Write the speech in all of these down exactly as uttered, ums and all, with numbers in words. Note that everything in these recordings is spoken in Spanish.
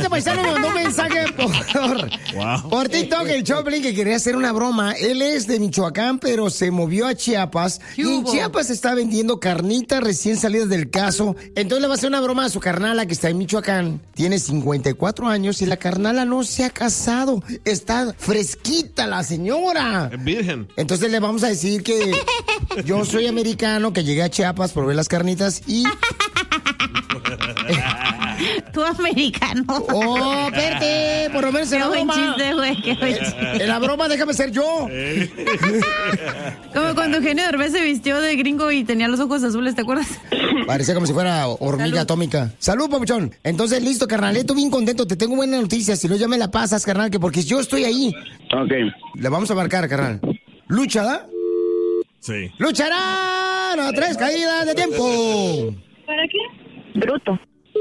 este paisano me mandó un mensaje por, wow. por TikTok, el Choplin, que quería hacer una broma. Él es de Michoacán, pero se movió a Chiapas. Y en Chiapas está vendiendo carnitas recién salidas del caso. Entonces le va a hacer una broma a su carnala que está en Michoacán. Tiene cincuenta y cuatro años y la carnala no se ha casado. Está fresquita la señora. Es virgen. Entonces le vamos a decir que yo soy americano, que llegué a Chiapas por ver las carnitas y... Tú americano. Oh, espérate, por lo menos en la broma. Qué buen chiste, güey, qué buen chiste. En la broma déjame ser yo. Como cuando Eugenio Derbez se vistió de gringo y tenía los ojos azules, ¿te acuerdas? Parecía como si fuera hormiga Salud. atómica. Salud, papuchón. Entonces, listo, carnal. Estoy bien contento. Te tengo buenas noticias. Si no, ya me la pasas, carnal, que porque yo estoy ahí. Ok. Le vamos a marcar, carnal. ¿Lucha, da? Sí. ¡Lucharán a tres caídas de tiempo! ¿Para qué? Bruto.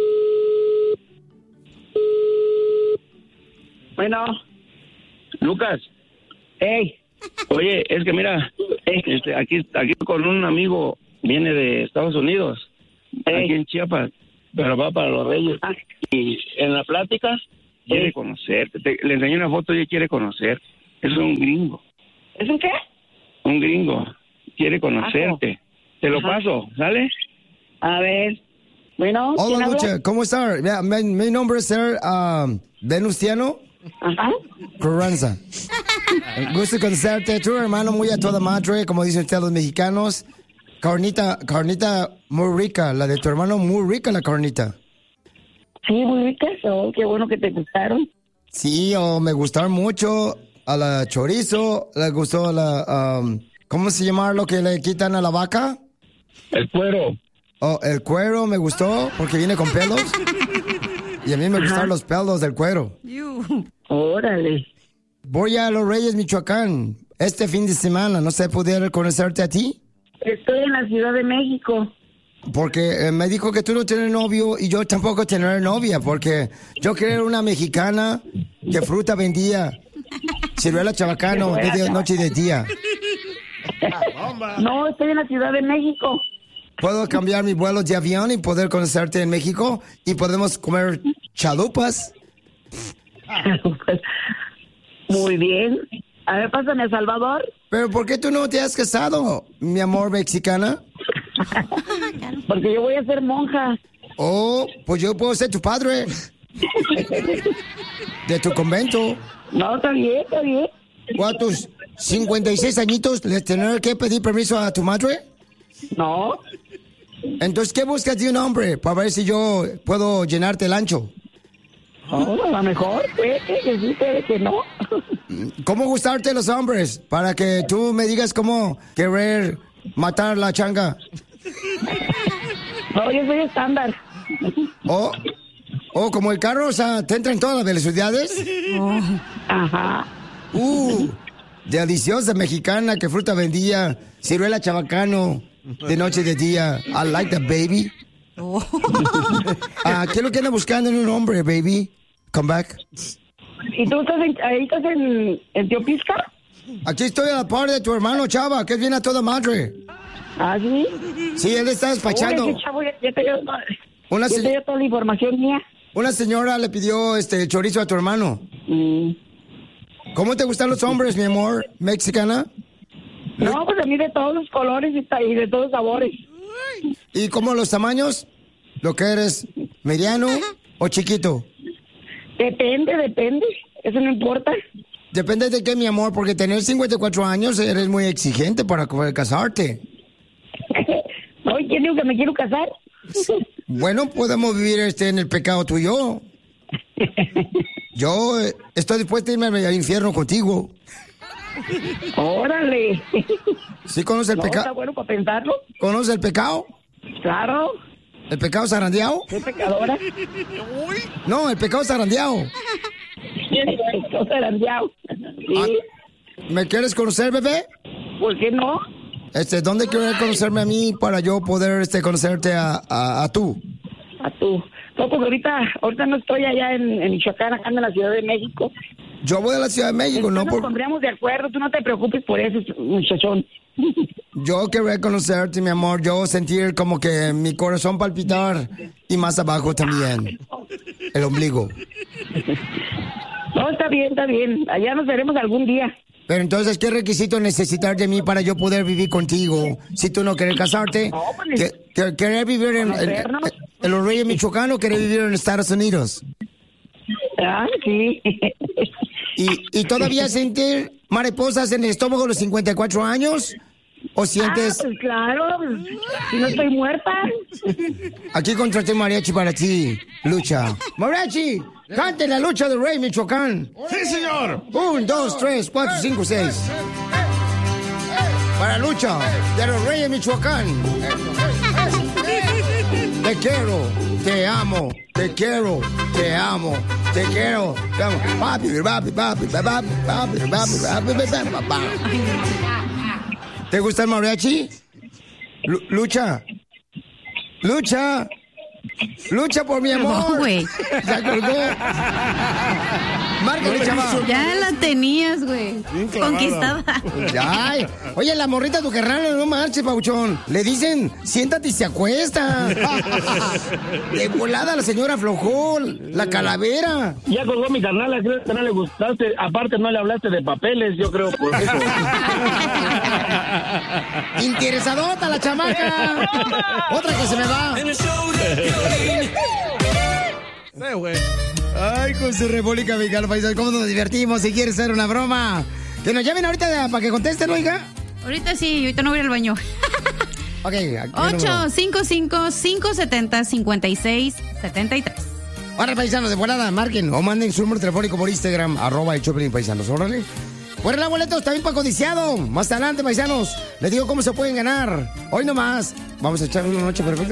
Bueno. Lucas. Hey. Oye, es que mira, este, aquí, aquí con un amigo, viene de Estados Unidos, hey. Aquí en Chiapas, pero va para los Reyes. Ah. Y en la plática quiere hey. conocerte. Te, le enseñé una foto y quiere conocer. Es un gringo. ¿Es un qué? Un gringo. Quiere conocerte. Paso. Te lo Ajá. paso, ¿sale? A ver. Bueno, hola, Lucha. ¿Cómo está? Mi, mi nombre es Ser uh, Venustiano. Ajá. Carranza. Gusto conocerte. Tu hermano muy a toda madre, como dicen ustedes los mexicanos. Carnita, carnita muy rica. La de tu hermano muy rica, la carnita. Sí, muy rica. Oh, qué bueno que te gustaron. Sí, oh, me gustaron mucho. A la chorizo, le gustó la... Um, ¿cómo se llama lo que le quitan a la vaca? El cuero. Oh, el cuero me gustó porque viene con pelos. Y a mí me Ajá. gustaron los pelos del cuero. Órale. Voy a Los Reyes, Michoacán, este fin de semana. ¿No sé poder conocerte a ti? Estoy en la Ciudad de México. Porque eh, me dijo que tú no tienes novio y yo tampoco tener novia. Porque yo quería una mexicana que fruta vendía. Ciruela chabacano, de noche y de día. No, estoy en la Ciudad de México. ¿Puedo cambiar mi vuelo de avión y poder conocerte en México? Y podemos comer chalupas. Muy bien. A ver, pásame a Salvador. ¿Pero por qué tú no te has casado, mi amor mexicana? Porque yo voy a ser monja. Oh, pues yo puedo ser tu padre. De tu convento. No, está bien, está bien. ¿Cuántos? ¿cincuenta y seis añitos? ¿Les tener que pedir permiso a tu madre? No. Entonces, ¿qué buscas de un hombre? Para ver si yo puedo llenarte el ancho. Oh, a lo mejor, puede que sí, puede que no. ¿Cómo gustarte los hombres? Para que tú me digas cómo querer matar la changa. No, yo soy estándar. Oh, oh, como el carro, o sea, ¿te entra en todas las velocidades? Oh. Ajá. Uh, deliciosa mexicana, que fruta vendía, ciruela chabacano, de noche y de día. I like that, baby. Oh. Ah, ¿qué es lo que anda buscando en un hombre, baby? Come back. ¿Y tú estás en, ahí estás en, en Teopisca? Aquí estoy a la par de tu hermano Chava, que es bien a toda madre. ¿Ah, sí? Sí, él está despachando. Oye, chavo, ya, ya te dio, una ya te dio toda la información mía. Una señora le pidió este chorizo a tu hermano. Mm. ¿Cómo te gustan los hombres, mi amor, mexicana? No, pues a mí de todos los colores y de todos los sabores. ¿Y cómo los tamaños? ¿Lo que eres, mediano o chiquito? Depende, depende. Eso no importa. Depende de qué, mi amor, porque tener cincuenta y cuatro años eres muy exigente para poder casarte. No, ¿quién dijo que me quiero casar? Bueno, podemos vivir este en el pecado tú y yo. Yo eh, estoy dispuesto a irme al infierno contigo. ¡Órale! ¿Sí conoce el no, pecado? Está bueno para pensarlo. ¿Conoce el pecado? Claro. ¿El pecado zarandeado? ¿Soy pecadora? No, el pecado zarandeado. El pecado zarandeado. Sí. Ah, ¿me quieres conocer, bebé? ¿Por qué no? Este, ¿dónde quieres conocerme a mí para yo poder este, conocerte a, a, a tú? A tú. No, pues ahorita, ahorita no estoy allá en, en Michoacán, acá en la Ciudad de México. Yo voy a la Ciudad de México, Entonces ¿no? Nos por... pondríamos de acuerdo, tú no te preocupes por eso, muchachón. Yo quería conocerte, mi amor, yo sentir como que mi corazón palpitar y más abajo también, el ombligo. No, está bien, está bien. Allá nos veremos algún día. Pero entonces, ¿qué requisito necesitas de mí para yo poder vivir contigo? Si tú no quieres casarte, No, pues, ¿que- que- ¿querés vivir en, en, en- en los Reyes Michoacán o querés vivir en Estados Unidos? Ah, sí. ¿Y, y todavía sientes mariposas en el estómago a los cincuenta y cuatro años? ¿O sientes...? Ah, pues claro, pues, si no estoy muerta. Aquí contraté mariachi para ti, Lucha. ¡Mariachi! ¡Cante la lucha del Rey Michoacán! ¡Sí, señor! Un, dos, tres, cuatro, cinco, seis. Para Lucha de los Reyes Michoacán. Te quiero, te amo, te quiero, te amo, te quiero, te amo. Papi, papi, papi, papi, papi, papi, papi, papi, papi. ¿Te gusta el mariachi? Lu- Lucha. Lucha. Lucha por mi amor. No, güey. Ya colgó. Márcale, chaval. Ya la tenías, güey. Conquistada. Ay, oye, la morrita de tu carnal, no marches, pauchón. Le dicen, siéntate y se acuesta. De volada la señora aflojó, la calavera. Ya colgó mi carnal, creo que no le gustaste. Aparte, no le hablaste de papeles, yo creo, por eso. Interesadota la chamaca. Otra que se me va. Sí, güey. Ay, con su República Mexicana, paisas, cómo nos divertimos. Si quieres hacer una broma, que nos llamen ahorita para que contesten, oiga. Ahorita sí, ahorita no voy al baño. Ok, aquí ocho cinco cinco, cinco siete cero, cinco seis siete tres. Ahora, paisanos, de volada, marquen o manden su número telefónico por Instagram, arroba el Choplin Paisanos, órale. Fuera boletos, está bien para codiciado. Más adelante, paisanos, les digo cómo se pueden ganar. Hoy nomás, vamos a echar una noche perfecta.